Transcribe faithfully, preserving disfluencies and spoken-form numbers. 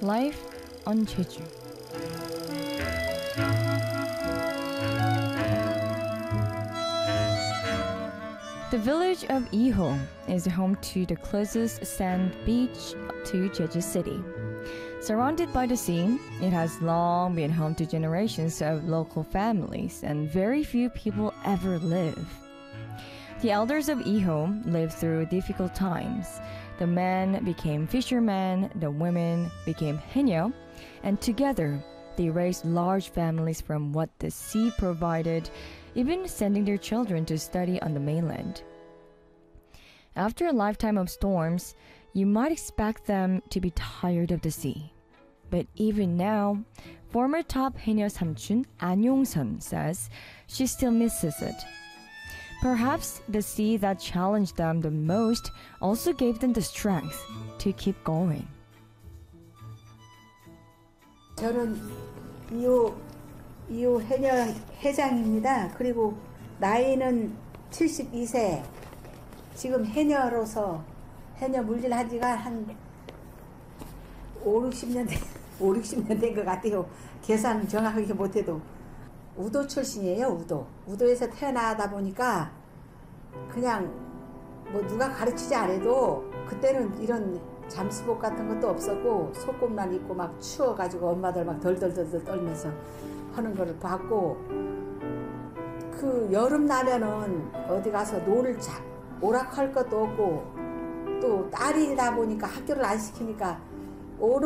Life on Jeju. The village of Iho is home to the closest sand beach to Jeju City. Surrounded by the sea, it has long been home to generations of local families, and very few people ever live. The elders of Iho lived through difficult times. The men became fishermen, the women became haenyeo, and together they raised large families from what the sea provided, even sending their children to study on the mainland. After a lifetime of storms, you might expect them to be tired of the sea. But even now, former top haenyeo samchun An Yong-sun says she still misses it. Perhaps the sea that challenged them the most also gave them the strength to keep going. 저는 이호 이호 해녀 회장입니다. 그리고 나이는 칠십이 세. 지금 해녀로서 해녀 물질한 지가 한 오, 육십 년 된, 오, 육십 년 된 것 같아요. 계산 정확하게 못해도. 우도 출신이에요, 우도. 우도에서 태어나다 보니까 그냥 뭐 누가 가르치지 않아도 그때는 이런 잠수복 같은 것도 없었고 속옷만 입고 막 추워가지고 엄마들 막 덜덜덜덜 떨면서 하는 거를 봤고 그 여름 나면은 어디 가서 노를 자, 오락할 것도 없고 또 딸이다 보니까 학교를 안 시키니까